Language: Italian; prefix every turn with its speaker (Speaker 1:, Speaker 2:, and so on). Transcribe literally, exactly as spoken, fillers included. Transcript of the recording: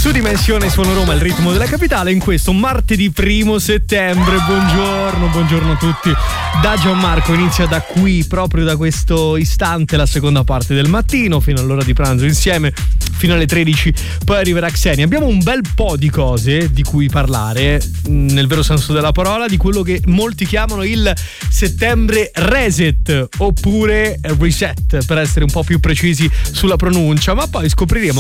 Speaker 1: Su Dimensione Suono Roma, il ritmo della capitale, in questo martedì primo settembre. Buongiorno, buongiorno a tutti. Da Gianmarco inizia da qui, proprio da questo istante, la seconda parte del mattino, fino all'ora di pranzo insieme, fino alle tredici. Poi arriverà Xenia. Abbiamo un bel po' di cose di cui parlare, nel vero senso della parola, di quello che molti chiamano il settembre reset, oppure reset, per essere un po' più precisi sulla pronuncia, ma poi scopriremo